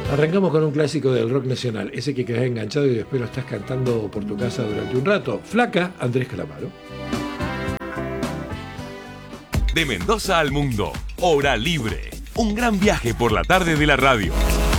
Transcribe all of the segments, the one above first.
Arrancamos con un clásico del rock nacional, ese que quedás enganchado y después lo estás cantando por tu casa durante un rato. Flaca, Andrés Calamaro. De Mendoza al mundo, Hora Libre. Un gran viaje por la tarde de la radio.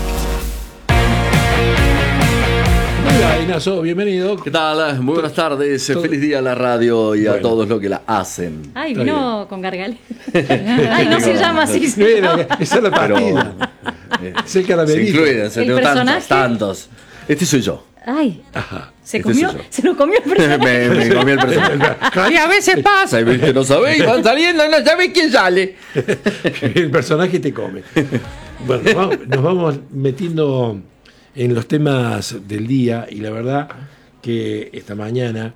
Hola, Ignacio, bienvenido. ¿Qué tal? Muy buenas tardes. Feliz día a la radio y a todos los que la hacen. Ay, vino con Gargal. Ay, no se llama así. Mira, esa es la partida. Es el caramelito. Se incluyen, se tengo tantos. Este soy yo. Ay, Ajá. ¿se comió? ¿Se lo comió el personaje? me comí el personaje. Y a veces pasa, ¿viste? No sabéis, van saliendo, no sabéis quién sale. El personaje te come. Bueno, nos vamos metiendo en los temas del día y la verdad que esta mañana,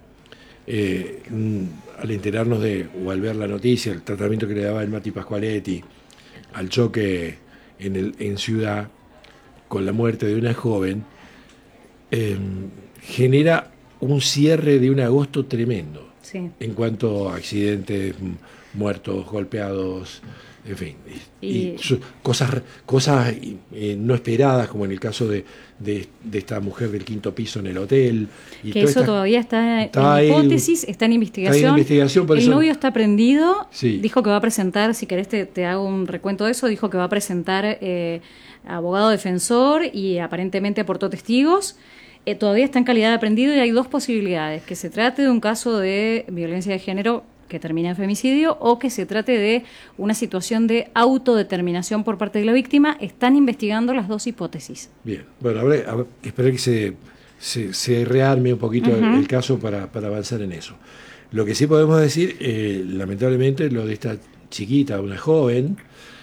al enterarnos o al ver la noticia, el tratamiento que le daba el Mati Pasqualetti al choque en Ciudad con la muerte de una joven, genera un cierre de un agosto tremendo, sí, en cuanto a accidentes, muertos, golpeados, en fin, y cosas no esperadas, como en el caso de esta mujer del quinto piso en el hotel. Y que eso todavía está en hipótesis, está en investigación. El novio está prendido, sí. Dijo que va a presentar, si querés te hago un recuento de eso, dijo que va a presentar abogado defensor y aparentemente aportó testigos. Todavía está en calidad de aprendido y hay dos posibilidades: que se trate de un caso de violencia de género que termina en femicidio o que se trate de una situación de autodeterminación por parte de la víctima. Están investigando las dos hipótesis. Bien, bueno, a ver, esperar que se rearme un poquito el caso para avanzar en eso. Lo que sí podemos decir, lamentablemente, lo de esta chiquita, una joven,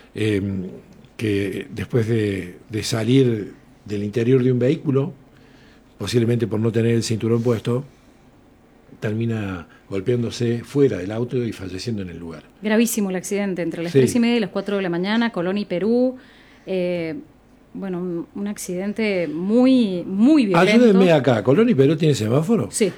que después de salir del interior de un vehículo, posiblemente por no tener el cinturón puesto, termina golpeándose fuera del auto y falleciendo en el lugar. Gravísimo el accidente, entre las 3:30 y las 4 de la mañana, Colón y Perú. Bueno, un accidente muy, muy violento. Ayúdenme acá, ¿Colón y Perú tiene semáforo? Sí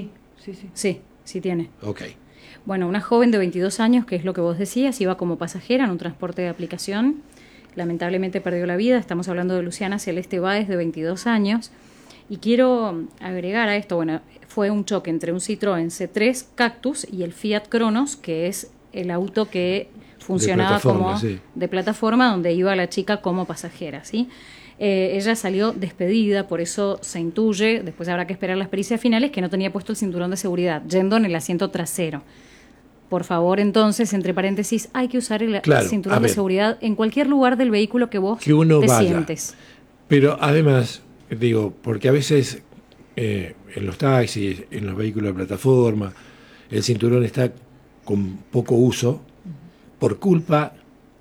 tiene. Ok. Bueno, una joven de 22 años, que es lo que vos decías, iba como pasajera en un transporte de aplicación. Lamentablemente perdió la vida. Estamos hablando de Luciana Celeste Báez, de 22 años. Y quiero agregar a esto, bueno, fue un choque entre un Citroën C3 Cactus y el Fiat Cronos, que es el auto que funcionaba como de plataforma, donde iba la chica como pasajera, ¿sí? Ella salió despedida, por eso se intuye, después habrá que esperar las pericias finales, que no tenía puesto el cinturón de seguridad, yendo en el asiento trasero. Por favor, entonces, entre paréntesis, hay que usar el cinturón de seguridad en cualquier lugar del vehículo que vos sientes. Pero además, digo, porque a veces en los taxis, en los vehículos de plataforma, el cinturón está con poco uso por culpa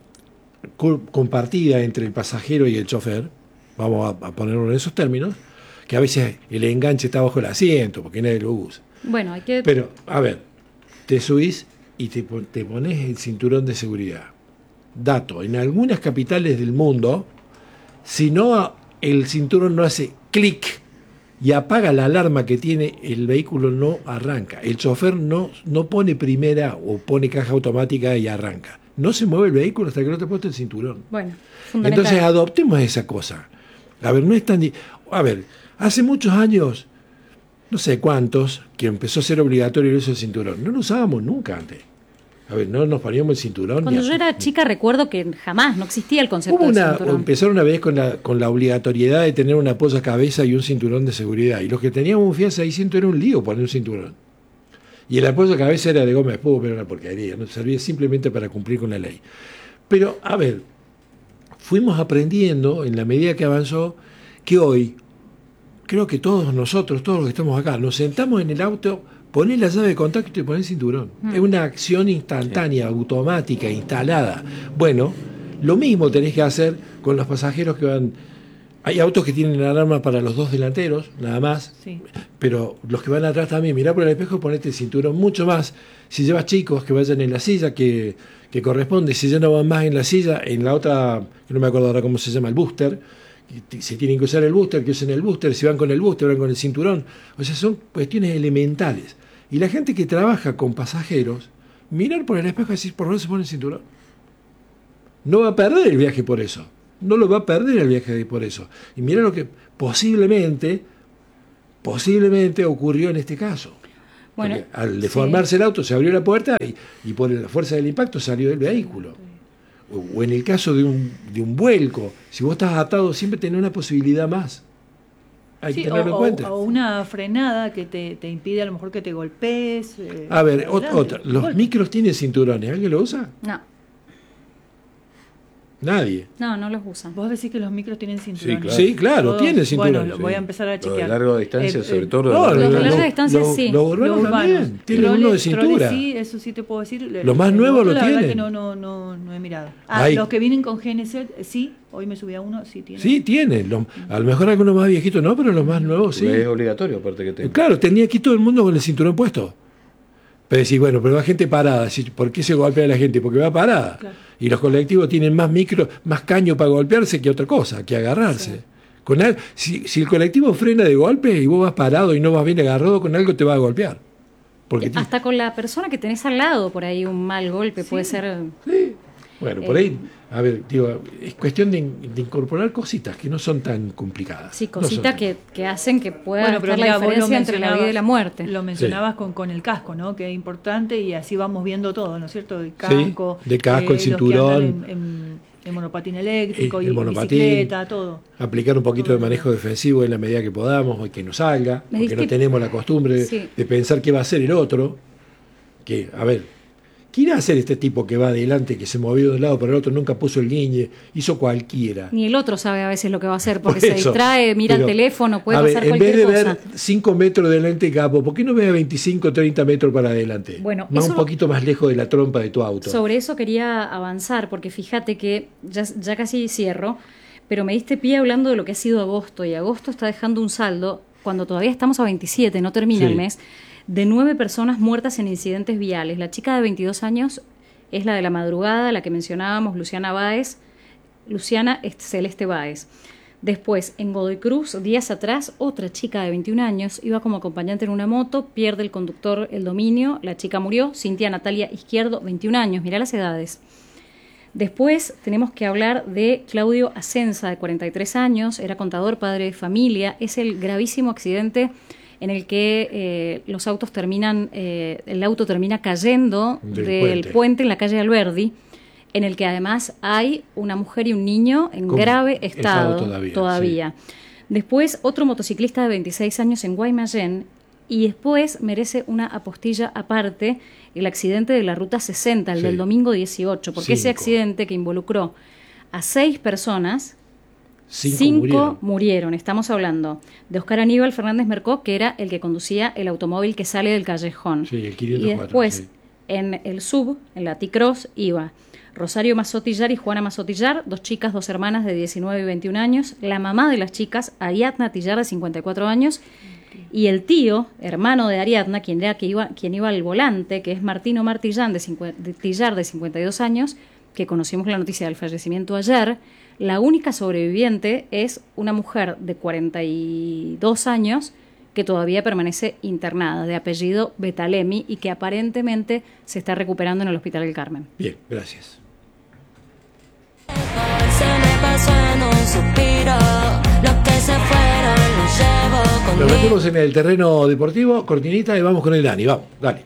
compartida entre el pasajero y el chofer, vamos a ponerlo en esos términos, que a veces el enganche está bajo el asiento porque nadie lo usa. Bueno, hay que... Pero, a ver, te subís y te pones el cinturón de seguridad. Dato, en algunas capitales del mundo, si no el cinturón no hace clic y apaga la alarma que tiene, el vehículo no arranca. El chofer no pone primera o pone caja automática y arranca. No se mueve el vehículo hasta que no te puesto el cinturón. Bueno, entonces adoptemos esa cosa. A ver, no es tan... A ver, hace muchos años, no sé cuántos, que empezó a ser obligatorio el uso del cinturón. No lo usábamos nunca antes. A ver, no nos poníamos el cinturón. Cuando yo era chica recuerdo que jamás, no existía el concepto de cinturón. Empezaron una vez con la obligatoriedad de tener una apoyacabeza y un cinturón de seguridad. Y los que teníamos un Fiat 600 era un lío poner un cinturón. Y el apoyacabeza era de goma de espuma, pero era una porquería. No servía simplemente para cumplir con la ley. Pero, a ver, fuimos aprendiendo en la medida que avanzó que hoy, creo que todos nosotros, todos los que estamos acá, nos sentamos en el auto, ponés la llave de contacto y te ponés el cinturón. Es una acción instantánea, automática, instalada. Bueno, lo mismo tenés que hacer con los pasajeros que van... Hay autos que tienen alarma para los dos delanteros, nada más, pero los que van atrás también, mirá por el espejo y ponete el cinturón. Mucho más si llevas chicos que vayan en la silla que corresponde. Si ya no van más en la silla, en la otra, que no me acuerdo ahora cómo se llama, el booster, si tienen que usar el booster, que usen el booster. Si van con el booster, van con el cinturón. O sea, son cuestiones elementales. Y la gente que trabaja con pasajeros, mirar por el espejo y decir, ¿por qué no se pone el cinturón? No va a perder el viaje por eso. no lo va a perder el viaje por eso. Y mira lo que posiblemente ocurrió en este caso. Bueno, porque al deformarse el auto se abrió la puerta y por la fuerza del impacto salió del vehículo. O en el caso de un vuelco, si vos estás atado siempre tenés una posibilidad más. Hay que tenerlo en cuenta. O una frenada que te impide a lo mejor que te golpees. A ver, otra. Los micros tienen cinturones. ¿Alguien lo usa? No. Nadie. No los usan. Vos decís que los micros tienen cinturones. Sí, claro, Todos, tiene cinturones. Bueno, voy a empezar a Lo de chequear. larga distancia, sobre todo. No, Los de larga distancia sí. Los urbanos también. Tienen uno de cintura. Sí, eso sí te puedo decir. Los más nuevos lo la verdad tienen. que no he mirado. Hay- Los que vienen con GNC, sí. Hoy me subí a uno, sí tienen. Sí, tienen. A lo mejor algunos más viejitos no, pero los más nuevos sí. Es obligatorio, aparte que tenga. Claro, tenía aquí todo el mundo con el cinturón puesto. Pero decís, bueno, pero va gente parada. ¿Por qué se golpea a la gente? Porque va parada. Claro. Y los colectivos tienen más caño para golpearse que otra cosa, que agarrarse. Sí. Si el colectivo frena de golpe y vos vas parado y no vas bien agarrado, con algo te va a golpear. Porque Hasta con la persona que tenés al lado, por ahí un mal golpe puede ser. bueno, por ahí, a ver, digo, es cuestión de incorporar cositas que no son tan complicadas. Sí, No cositas son tan- que hacen que pueda Bueno, pero estar la mira, vos lo diferencia entre la vida y la muerte. Lo mencionabas con el casco, ¿no? Que es importante y así vamos viendo todo, ¿no es cierto? El casco, de casco, el los que cinturón. andan en monopatín eléctrico El y monopatín. bicicleta, todo. Aplicar un poquito de manejo defensivo en la medida que podamos, o que nos salga, Me porque no diste- tenemos la costumbre Sí. de pensar qué va a hacer el otro. Que, a ver, ¿quién hacer este tipo que va adelante, que se movió de un lado para el otro, nunca puso el guiñe, hizo cualquiera? Ni el otro sabe a veces lo que va a hacer porque Por se eso. distrae, mira Pero, el teléfono, puede a ver, pasar en cualquier vez de cosa. ver 5 metros delante capo, ¿por qué no ves a 25, 30 metros para adelante? Bueno, más eso- un poquito más lejos de la trompa de tu auto. Sobre eso quería avanzar, porque fíjate que ya casi cierro, pero me diste pie hablando de lo que ha sido agosto, y agosto está dejando un saldo, cuando todavía estamos a 27, no termina Sí. el mes, de 9 personas muertas en incidentes viales. La chica de 22 años es la de la madrugada, la que mencionábamos, Luciana Celeste Báez. Después, en Godoy Cruz, días atrás, otra chica de 21 años iba como acompañante en una moto, pierde el conductor el dominio, la chica murió. Cintia Natalia Izquierdo, 21 años, mirá las edades. Después tenemos que hablar de Claudio Asenza, de 43 años, era contador, padre de familia. Es el gravísimo accidente en el que el auto termina cayendo del puente en la calle Alberdi, en el que además hay una mujer y un niño en Con grave estado todavía. Después, otro motociclista de 26 años en Guaymallén, y después merece una apostilla aparte el accidente de la Ruta 60, el Sí. del domingo 18, porque ese 5. accidente que involucró a 6 personas, 5 5 murieron. Estamos hablando de Oscar Aníbal Fernández Mercó, que era el que conducía el automóvil que sale del callejón. Sí, el 504, Y después, sí. en el sub, en la T-Cross, iba Rosario Mazotillar y Juana Mazotillar, 2 chicas, 2 hermanas de 19 y 21 años, la mamá de las chicas, Ariadna Tillar, de 54 años, y el tío, hermano de Ariadna, quien iba al volante, que es Martino Martillán, Tillar, de 52 años, que conocimos la noticia del fallecimiento ayer. La única sobreviviente es una mujer de 42 años que todavía permanece internada, de apellido Betalemi, y que aparentemente se está recuperando en el Hospital del Carmen. Bien, gracias. Se me pasó en un suspiro, lo que se fueron lo llevo Nos conmigo. metemos en el terreno deportivo, cortinita, y vamos con el Dani. Vamos, dale.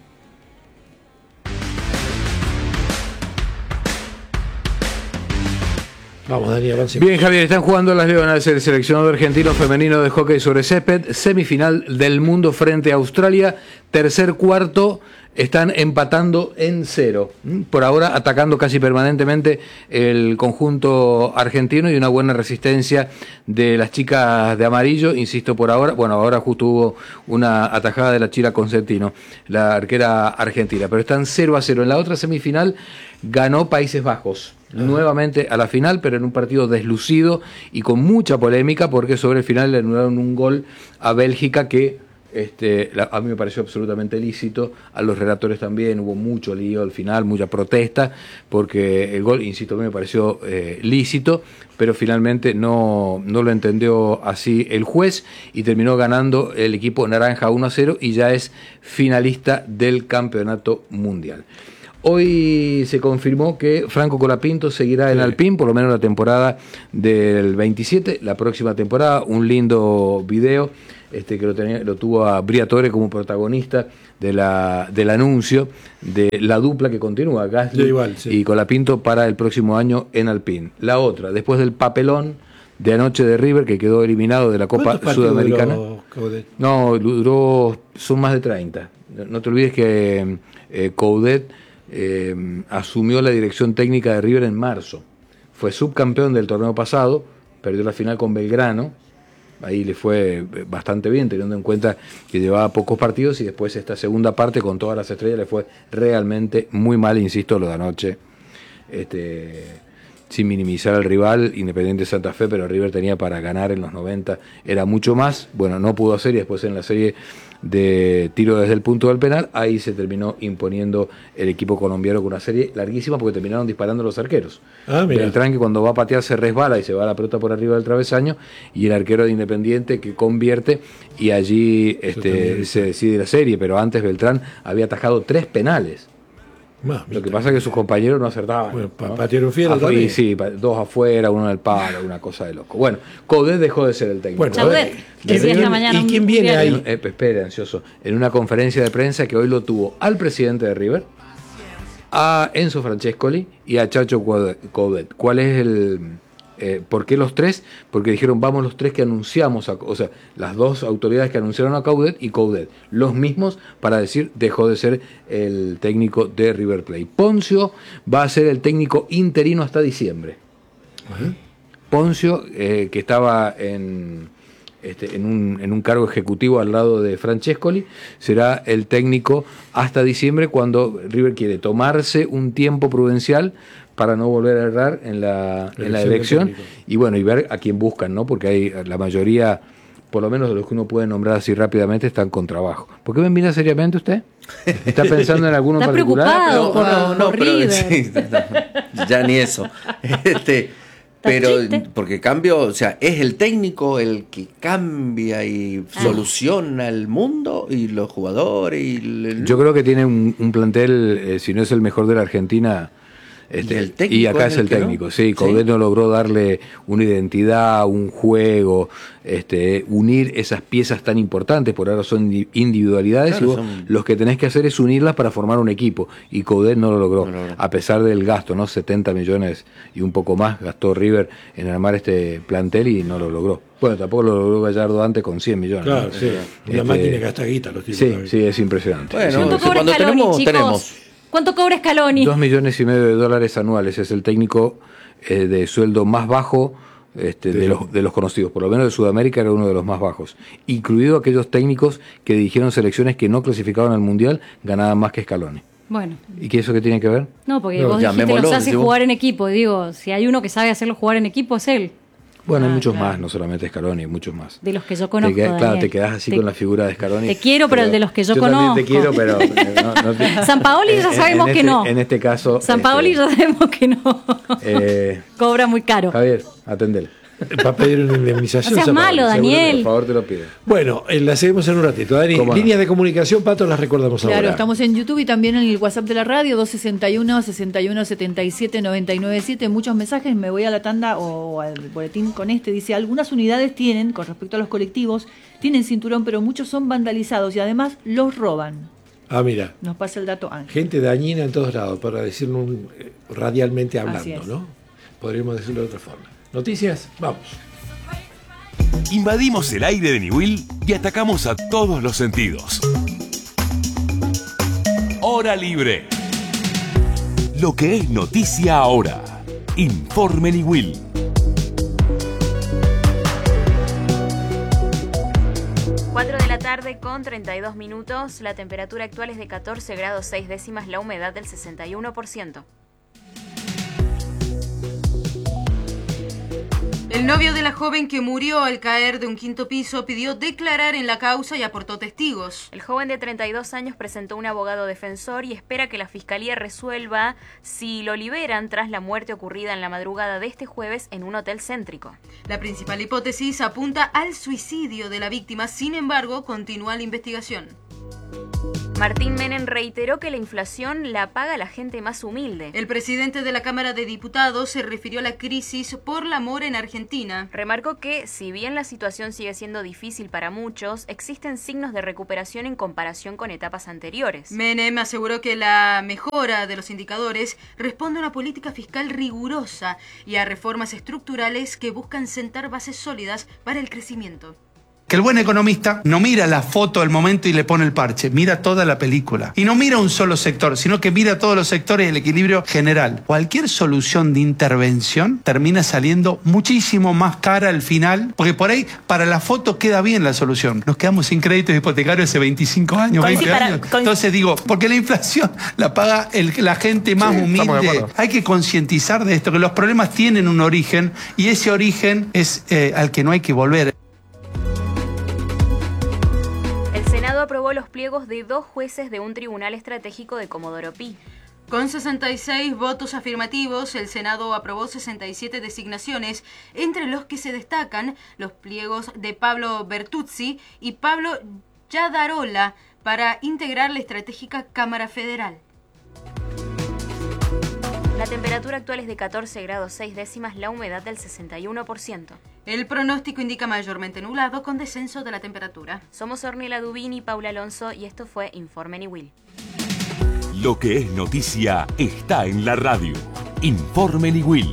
Vamos, Dani, avancemos. Bien, Javier, están jugando las Leonas, el seleccionador argentino femenino de hockey sobre césped, semifinal del mundo frente a Australia, tercer cuarto, están empatando en 0. Por ahora atacando casi permanentemente el conjunto argentino y una buena resistencia de las chicas de amarillo, insisto por ahora, bueno, ahora justo hubo una atajada de la Chila Consentino, la arquera argentina, pero están 0-0. En la otra semifinal ganó Países Bajos. Nuevamente a la final, pero en un partido deslucido y con mucha polémica, porque sobre el final le anularon un gol a Bélgica que a mí me pareció absolutamente lícito, a los relatores también, hubo mucho lío al final, mucha protesta, porque el gol, insisto, a mí me pareció lícito, pero finalmente no lo entendió así el juez y terminó ganando el equipo naranja 1-0 y ya es finalista del campeonato mundial. Hoy se confirmó que Franco Colapinto seguirá en Alpine, por lo menos la temporada del 27, la próxima temporada. Un lindo video que lo tuvo a Briatore como protagonista del anuncio de la dupla que continúa, Gasly y Colapinto, para el próximo año en Alpine. La otra, después del papelón de anoche de River, que quedó eliminado de la Copa Sudamericana. No, son más de 30. No te olvides que Coudet asumió la dirección técnica de River en marzo. Fue subcampeón del torneo pasado, perdió la final con Belgrano. Ahí le fue bastante bien, teniendo en cuenta que llevaba pocos partidos, y después esta segunda parte con todas las estrellas le fue realmente muy mal, insisto, lo de anoche. Sin minimizar al rival, Independiente Santa Fe, pero River tenía para ganar en los 90, era mucho más. Bueno, no pudo hacer, y después en la serie de tiro desde el punto del penal, ahí se terminó imponiendo el equipo colombiano con una serie larguísima, porque terminaron disparando los arqueros. Beltrán, que cuando va a patear se resbala y se va la pelota por arriba del travesaño, y el arquero de Independiente que convierte, y allí se decide la serie. Pero antes Beltrán había atajado 3 penales. Lo que pasa es que sus compañeros no acertaban. Bueno, patearon fiel también. Sí, 2 afuera, 1 en el palo, una cosa de loco. Bueno, Coudet dejó de ser el técnico. ¿Y quién viene ahí? Espere, ansioso. En una conferencia de prensa que hoy lo tuvo al presidente de River, a Enzo Francescoli y a Chacho Coudet. ¿Cuál es el...? ¿Por qué los 3? Porque dijeron, vamos los 3 que anunciamos, o sea, las 2 autoridades que anunciaron a Coudet y Coudet, los mismos, para decir, dejó de ser el técnico de River Plate. Poncio va a ser el técnico interino hasta diciembre. Poncio, que estaba en un cargo ejecutivo al lado de Francescoli, será el técnico hasta diciembre, cuando River quiere tomarse un tiempo prudencial para no volver a errar en la elección, y bueno, y ver a quién buscan, ¿no? Porque hay la mayoría, por lo menos de los que uno puede nombrar así rápidamente, están con trabajo. ¿Por qué me mira seriamente usted? ¿Está pensando en alguno en particular? No, pero sí, ya ni eso. Pero porque cambio, o sea, es el técnico el que cambia y soluciona el mundo, y los jugadores Yo creo que tiene un plantel, si no es el mejor de la Argentina. Y acá es el técnico, ¿no? Sí, Coudet no logró darle una identidad, un juego, unir esas piezas tan importantes. Por ahora son individualidades, claro, y vos los que tenés que hacer es unirlas para formar un equipo, y Coudet no lo logró, a pesar del gasto, ¿no? 70 millones y un poco más gastó River en armar este plantel, y no lo logró. Bueno, tampoco lo logró Gallardo antes con 100 millones. Claro, ¿no? sí. Una máquina que gasta guita los tipos. Sí, es impresionante. Bueno, cuando tenemos. ¿Cuánto cobra Scaloni? $2,5 millones anuales. Es el técnico de sueldo más bajo de los conocidos. Por lo menos de Sudamérica era uno de los más bajos. Incluido aquellos técnicos que dirigieron selecciones que no clasificaban al Mundial, ganaban más que Scaloni. Bueno. ¿Y qué eso qué tiene que ver? No, porque vos dijiste los hace jugar en equipo. Digo, si hay uno que sabe hacerlo jugar en equipo, es él. Bueno, hay muchos más, no solamente Scaloni, muchos más. De los que yo conozco, claro, te quedás así con la figura de Scaloni. Te quiero, pero el de los que yo conozco. También te quiero, pero... Sampaoli ya sabemos que no. En este caso... Sampaoli ya sabemos que no. Cobra muy caro. Javier, atendele. Va a pedir una indemnización. No seas malo, Daniel. Por favor, te lo pido. Bueno, la seguimos en un ratito. Dani, líneas de comunicación, Pato, las recordamos ahora. Claro, estamos en YouTube y también en el WhatsApp de la radio, 261-61-77-997. Muchos mensajes, me voy a la tanda o al boletín con dice, algunas unidades tienen, con respecto a los colectivos, tienen cinturón, pero muchos son vandalizados y además los roban. Ah, mira. Nos pasa el dato Ángel. Gente dañina en todos lados, para decirlo radialmente hablando, ¿no? Podríamos decirlo de otra forma. Noticias, vamos. Invadimos el aire de Niwil y atacamos a todos los sentidos. Hora libre. Lo que es noticia ahora. Informe Niwil. De la tarde con 32 minutos. La temperatura actual es de 14 grados 6 décimas, la humedad del 61%. El novio de la joven que murió al caer de un quinto piso pidió declarar en la causa y aportó testigos. El joven de 32 años presentó un abogado defensor y espera que la fiscalía resuelva si lo liberan tras la muerte ocurrida en la madrugada de este jueves en un hotel céntrico. La principal hipótesis apunta al suicidio de la víctima, sin embargo, continúa la investigación. Martín Menem reiteró que la inflación la paga la gente más humilde. El presidente de la Cámara de Diputados se refirió a la crisis por la mora en Argentina. Remarcó que, si bien la situación sigue siendo difícil para muchos, existen signos de recuperación en comparación con etapas anteriores. Menem aseguró que la mejora de los indicadores responde a una política fiscal rigurosa y a reformas estructurales que buscan sentar bases sólidas para el crecimiento. Que el buen economista no mira la foto del momento y le pone el parche, mira toda la película. Y no mira un solo sector, sino que mira todos los sectores y el equilibrio general. Cualquier solución de intervención termina saliendo muchísimo más cara al final, porque por ahí para la foto queda bien la solución. Nos quedamos sin créditos hipotecarios hace 25 años, 20 años. Entonces digo, porque la inflación la paga la gente más humilde. Hay que concientizar de esto, que los problemas tienen un origen y ese origen es al que no hay que volver. Aprobó los pliegos de 2 jueces de un tribunal estratégico de Comodoro Pi. Con 66 votos afirmativos, el Senado aprobó 67 designaciones, entre los que se destacan los pliegos de Pablo Bertuzzi y Pablo Yadarola para integrar la estratégica Cámara Federal. La temperatura actual es de 14 grados 6 décimas, la humedad del 61%. El pronóstico indica mayormente nublado con descenso de la temperatura. Somos Ornella Dubín y Paula Alonso y esto fue Informe Niwil. Lo que es noticia está en la radio. Informe Niwil.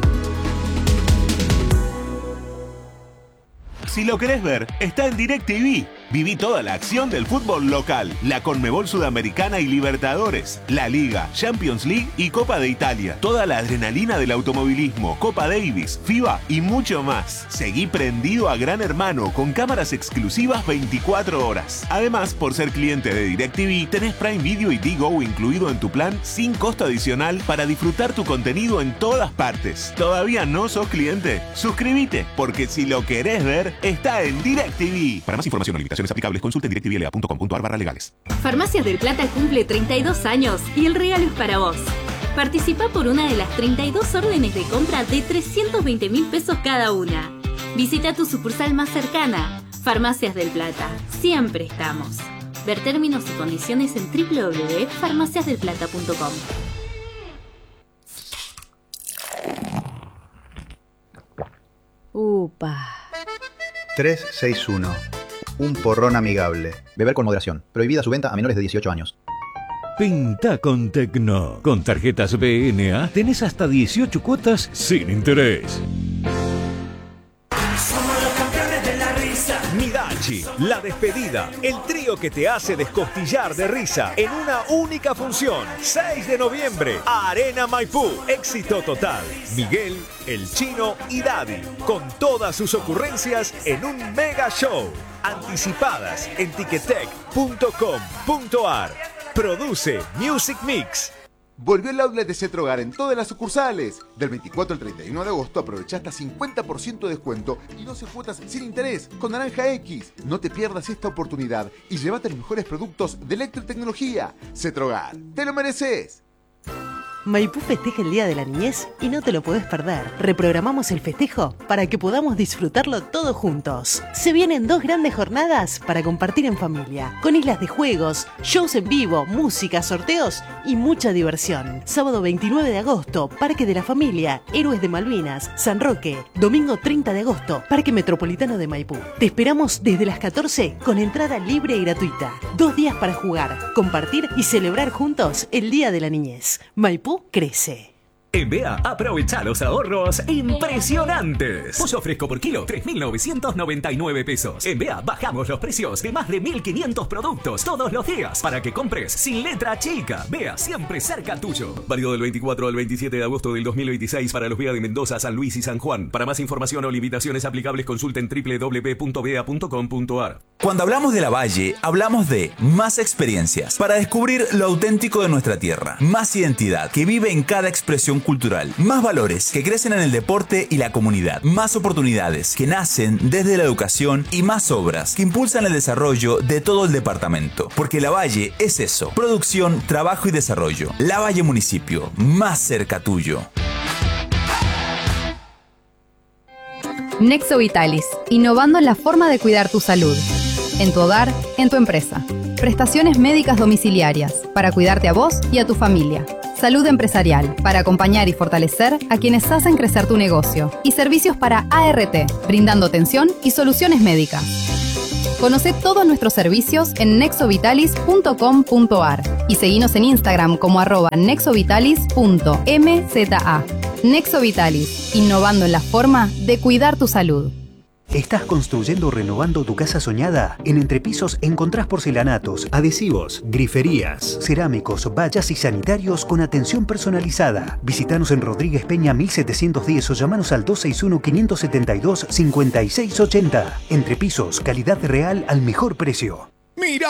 Si lo querés ver, está en DirecTV. Viví toda la acción del fútbol local, la Conmebol Sudamericana y Libertadores, la Liga, Champions League y Copa de Italia. Toda la adrenalina del automovilismo, Copa Davis, FIBA y mucho más. Seguí prendido a Gran Hermano con cámaras exclusivas 24 horas. Además, por ser cliente de DirecTV, tenés Prime Video y Tigo incluido en tu plan sin costo adicional para disfrutar tu contenido en todas partes. ¿Todavía no sos cliente? Suscríbete, porque si lo querés ver, está en DirecTV. Para más información o limitaciones aplicables, consulte en directvla.com.ar/legales. Farmacias del Plata cumple 32 años y el regalo es para vos. Participa por una de las 32 órdenes de compra de 320.000 pesos cada una. Visita tu sucursal más cercana. Farmacias del Plata. Siempre estamos. Ver términos y condiciones en www.farmaciasdelplata.com. Upa. 361. Un porrón amigable. Beber con moderación. Prohibida su venta a menores de 18 años. Pinta con Tecno. Con tarjetas BNA tenés hasta 18 cuotas sin interés. Somos los campeones de la risa. Midachi, La Despedida, el trío que te hace descostillar de risa en una única función. 6 de noviembre, Arena Maipú. Éxito total. Miguel, El Chino y Daddy, con todas sus ocurrencias en un mega show. Anticipadas en ticketek.com.ar. Produce Music Mix. Volvió el outlet de Cetrogar en todas las sucursales. Del 24 al 31 de agosto aprovecha hasta 50% de descuento y 12 cuotas sin interés con Naranja X. No te pierdas esta oportunidad y llévate los mejores productos de electrotecnología. Cetrogar, te lo mereces. Maipú festeja el Día de la Niñez y no te lo podés perder. Reprogramamos el festejo para que podamos disfrutarlo todos juntos. Se vienen 2 grandes jornadas para compartir en familia, con islas de juegos, shows en vivo, música, sorteos y mucha diversión. Sábado 29 de agosto, Parque de la Familia, Héroes de Malvinas, San Roque. Domingo 30 de agosto, Parque Metropolitano de Maipú. Te esperamos desde las 14 con entrada libre y gratuita. 2 días para jugar, compartir y celebrar juntos el Día de la Niñez. Maipú crece. En BEA, aprovecha los ahorros impresionantes. Pollo fresco por kilo, 3.999 pesos. En BEA, bajamos los precios de más de 1.500 productos todos los días para que compres sin letra chica. BEA, siempre cerca tuyo. Válido del 24 al 27 de agosto del 2026 para los BEA de Mendoza, San Luis y San Juan. Para más información o limitaciones aplicables, consulten www.bea.com.ar. Cuando hablamos de La Valle, hablamos de más experiencias para descubrir lo auténtico de nuestra tierra. Más identidad que vive en cada expresión cultural. Más valores que crecen en el deporte y la comunidad. Más oportunidades que nacen desde la educación y más obras que impulsan el desarrollo de todo el departamento. Porque La Valle es eso. Producción, trabajo y desarrollo. La Valle Municipio. Más cerca tuyo. Nexo Vitalis. Innovando en la forma de cuidar tu salud. En tu hogar, en tu empresa. Prestaciones médicas domiciliarias, para cuidarte a vos y a tu familia. Salud empresarial, para acompañar y fortalecer a quienes hacen crecer tu negocio. Y servicios para ART, brindando atención y soluciones médicas. Conoce todos nuestros servicios en nexovitalis.com.ar y seguinos en Instagram como @nexovitalis.mza. Nexo Vitalis, innovando en la forma de cuidar tu salud. ¿Estás construyendo o renovando tu casa soñada? En Entrepisos encontrás porcelanatos, adhesivos, griferías, cerámicos, vallas y sanitarios con atención personalizada. Visítanos en Rodríguez Peña 1710 o llamanos al 261-572-5680. Entrepisos, calidad real al mejor precio. ¡Mira!